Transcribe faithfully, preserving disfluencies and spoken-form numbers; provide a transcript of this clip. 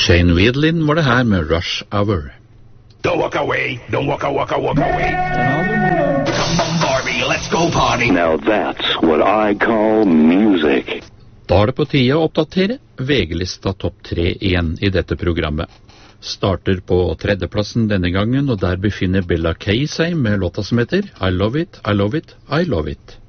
Shane Wiedlin var det her med Rush Hour. Don't walk away, don't walk, walk, walk away. Come on, Barbie, let's go party. Now that's what I call music. Da er det på tide å oppdatere V G-lista topp tre igjen i dette programmet. Starter på tredjeplassen denne gangen, og der befinner Bella Kay seg med låta som heter I Love It, I Love It, I Love It.